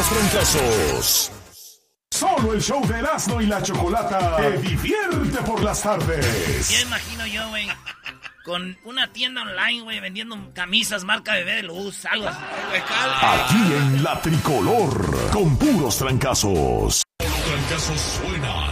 puros trancazos. Solo el show de Erasmo y la Chocolata te divierte por las tardes. Ya imagino yo, güey, con una tienda online, güey, vendiendo camisas marca Bebé de Luz, algo así. Aquí en La Tricolor, con puros trancazos. Los trancazos suenan.